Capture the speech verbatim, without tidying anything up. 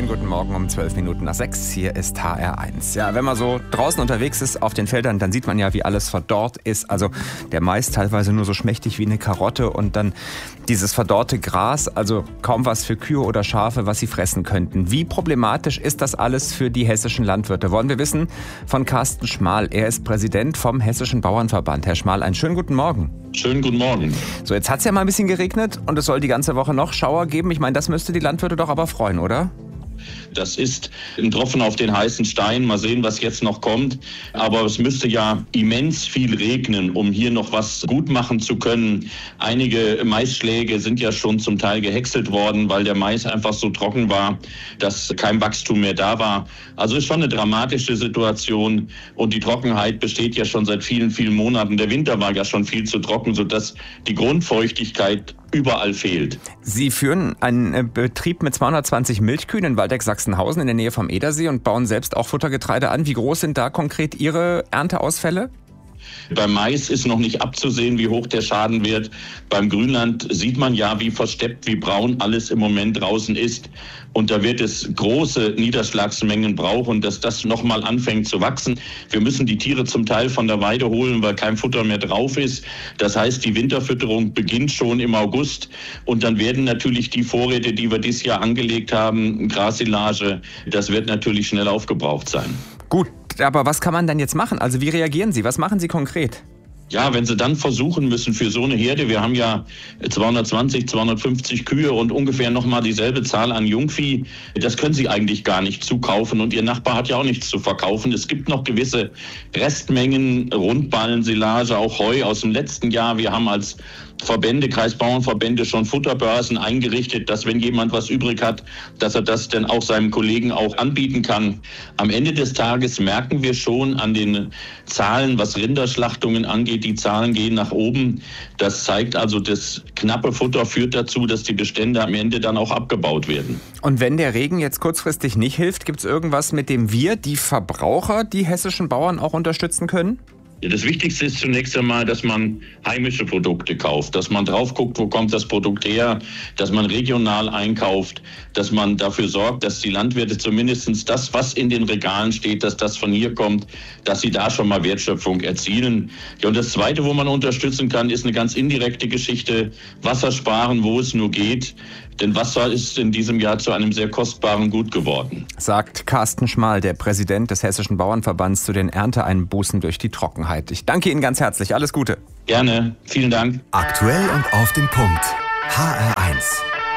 Schönen guten Morgen um zwölf Minuten nach sechs. Hier ist H R eins. Ja, wenn man so draußen unterwegs ist auf den Feldern, dann sieht man ja, wie alles verdorrt ist. Also der Mais teilweise nur so schmächtig wie eine Karotte und dann dieses verdorrte Gras, also kaum was für Kühe oder Schafe, was sie fressen könnten. Wie problematisch ist das alles für die hessischen Landwirte? Wollen wir wissen von Carsten Schmal. Er ist Präsident vom Hessischen Bauernverband. Herr Schmal, einen schönen guten Morgen. Schönen guten Morgen. So, jetzt hat es ja mal ein bisschen geregnet und es soll die ganze Woche noch Schauer geben. Ich meine, das müsste die Landwirte doch aber freuen, oder? Das ist ein Tropfen auf den heißen Stein. Mal sehen, was jetzt noch kommt. Aber es müsste ja immens viel regnen, um hier noch was gut machen zu können. Einige Maisschläge sind ja schon zum Teil gehäckselt worden, weil der Mais einfach so trocken war, dass kein Wachstum mehr da war. Also ist schon eine dramatische Situation. Und die Trockenheit besteht ja schon seit vielen, vielen Monaten. Der Winter war ja schon viel zu trocken, sodass die Grundfeuchtigkeit überall fehlt. Sie führen einen Betrieb mit zweihundertzwanzig Milchkühen in Waldeck-Sachsenhausen in der Nähe vom Edersee und bauen selbst auch Futtergetreide an. Wie groß sind da konkret Ihre Ernteausfälle? Beim Mais ist noch nicht abzusehen, wie hoch der Schaden wird. Beim Grünland sieht man ja, wie versteppt, wie braun alles im Moment draußen ist. Und da wird es große Niederschlagsmengen brauchen, dass das nochmal anfängt zu wachsen. Wir müssen die Tiere zum Teil von der Weide holen, weil kein Futter mehr drauf ist. Das heißt, die Winterfütterung beginnt schon im August. Und dann werden natürlich die Vorräte, die wir dieses Jahr angelegt haben, Grassilage, das wird natürlich schnell aufgebraucht sein. Gut, aber was kann man dann jetzt machen? Also wie reagieren Sie? Was machen Sie konkret? Ja, wenn Sie dann versuchen müssen für so eine Herde, wir haben ja zweihundertzwanzig, zweihundertfünfzig Kühe und ungefähr nochmal dieselbe Zahl an Jungvieh, das können Sie eigentlich gar nicht zukaufen und Ihr Nachbar hat ja auch nichts zu verkaufen. Es gibt noch gewisse Restmengen, Rundballen, Silage, auch Heu aus dem letzten Jahr. Wir haben als Verbände, Kreisbauernverbände schon Futterbörsen eingerichtet, dass wenn jemand was übrig hat, dass er das dann auch seinem Kollegen auch anbieten kann. Am Ende des Tages merken wir schon an den Zahlen, was Rinderschlachtungen angeht, die Zahlen gehen nach oben. Das zeigt also, das knappe Futter führt dazu, dass die Bestände am Ende dann auch abgebaut werden. Und wenn der Regen jetzt kurzfristig nicht hilft, gibt es irgendwas, mit dem wir, die Verbraucher, die hessischen Bauern auch unterstützen können? Das Wichtigste ist zunächst einmal, dass man heimische Produkte kauft, dass man drauf guckt, wo kommt das Produkt her, dass man regional einkauft, dass man dafür sorgt, dass die Landwirte zumindest das, was in den Regalen steht, dass das von hier kommt, dass sie da schon mal Wertschöpfung erzielen. Ja, und das Zweite, wo man unterstützen kann, ist eine ganz indirekte Geschichte, Wasser sparen, wo es nur geht. Denn Wasser ist in diesem Jahr zu einem sehr kostbaren Gut geworden. Sagt Carsten Schmal, der Präsident des Hessischen Bauernverbands, zu den Ernteeinbußen durch die Trockenheit. Ich danke Ihnen ganz herzlich. Alles Gute. Gerne. Vielen Dank. Aktuell und auf den Punkt. H R eins.